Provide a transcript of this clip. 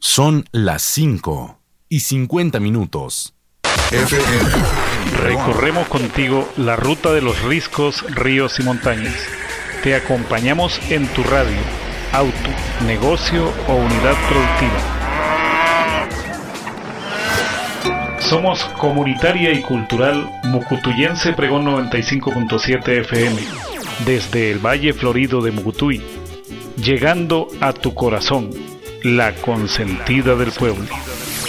Son las 5:50. Recorremos contigo la ruta de los riscos, ríos y montañas. Te acompañamos en tu radio, auto, negocio o unidad productiva. Somos comunitaria y cultural Mucutuyense Pregón 95.7 FM, desde el Valle Florido de Mucutuy, llegando a tu corazón, la consentida del pueblo.